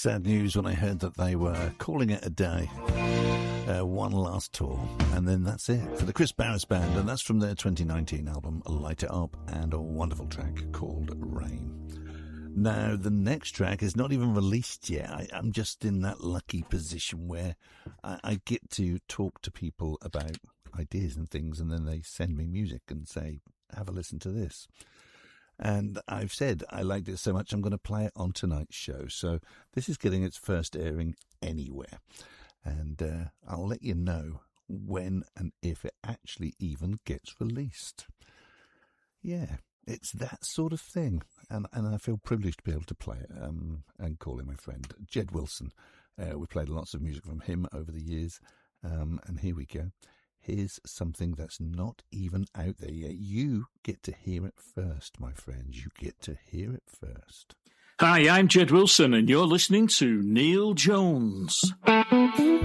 sad news when I heard that they were calling it a day. One last tour, and then that's it for the Chris Barris Band, and that's from their 2019 album Light It Up, and a wonderful track called Rain. Now, the next track is not even released yet. I'm just in that lucky position where I get to talk to people about ideas and things, and then they send me music and say, have a listen to this. And I've said I liked it so much I'm going to play it on tonight's show. So this is getting its first airing anywhere. And I'll let you know when and if it actually even gets released. Yeah, it's that sort of thing. And I feel privileged to be able to play it and call him my friend. Jed Wilson. We've played lots of music from him over the years. And here we go. Here's something that's not even out there yet. You get to hear it first, my friends. You get to hear it first. Hi, I'm Jed Wilson, and you're listening to Neil Jones.